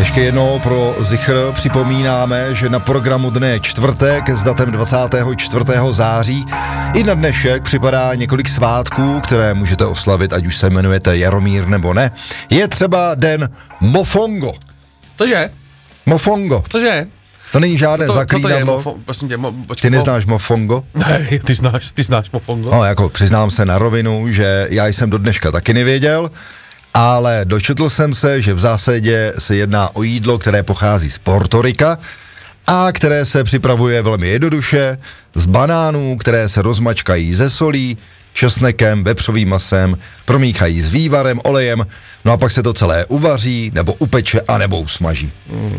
Ještě jednou pro zichr připomínáme, že na programu dne je čtvrtek s datem 24. září. I na dnešek připadá několik svátků, které můžete oslavit, ať už se jmenujete Jaromír nebo ne. Je třeba den Mofongo. Cože? Mofongo. Cože? To není žádné zaklínadlo. Ty neznáš Mofongo? Ne, ty znáš Mofongo. No, jako přiznám se na rovinu, že já jsem do dneška taky nevěděl, ale dočetl jsem se, že v zásadě se jedná o jídlo, které pochází z Portorika a které se připravuje velmi jednoduše z banánů, které se rozmačkají ze solí, česnekem, vepřovým masem, promíchají s vývarem, olejem, no a pak se to celé uvaří, nebo upeče, a nebo usmaží.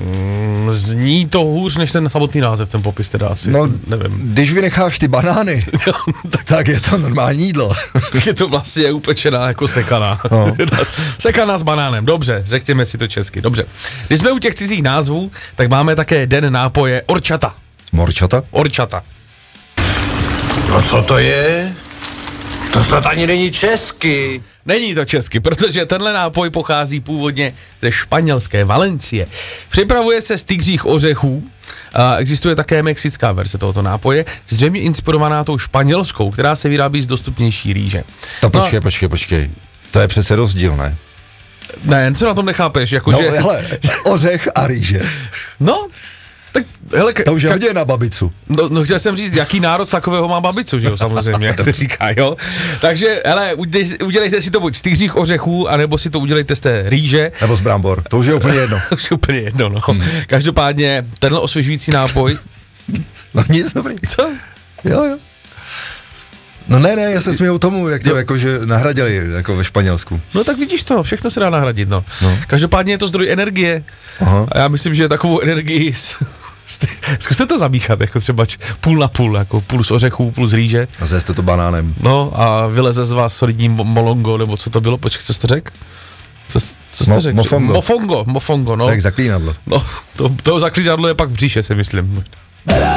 Zní to hůř než ten samotný název, ten popis teda asi, no, nevím. Když vynecháš ty banány, tak je to normální jídlo. Tak je to vlastně upečená jako sekaná. No. Sekaná s banánem, dobře, řekněme si to česky, dobře. Když jsme u těch cizích názvů, tak máme také den nápoje orčata. Morčata? Orčata. No co to je? To snad ani není česky. Není to česky, protože tenhle nápoj pochází původně ze španělské Valencie. Připravuje se z tygřích ořechů, existuje také mexická verze tohoto nápoje, zřejmě inspirovaná tou španělskou, která se vyrábí z dostupnější rýže. To počkej. To je přece rozdíl, ne? Ne, co na tom nechápeš? Jakože... No hele, ořech a rýže. No, tak hele... To už je hodně na babicu. No chtěl jsem říct, jaký národ takového má babicu, že jo, samozřejmě, jak se říká, jo. Takže, hele, udělejte si to buď z tygřích ořechů, anebo si to udělejte z té rýže. Nebo z brambor, to už je úplně jedno. Už je úplně jedno, no. Každopádně, tenhle osvěžující nápoj... No nic, dobrý. Co? Jo. No ne, já se směju tomu, jak to jakože nahradili, jako ve Španělsku. No tak vidíš to, všechno se dá nahradit, no. Každopádně je to zdroj energie. Aha. A já myslím, že takovou energii... Zkuste to zamíchat, jako třeba půl na půl, jako půl z ořechů, půl z rýže. A zjeste to banánem. No a vyleze z vás solidní molongo, nebo co to bylo, počkej, co jsi to řekl? Co jsi to řekl? Mofongo, no. Tak zaklínadlo. No, to zaklínadlo je pak v bříše, si myslím.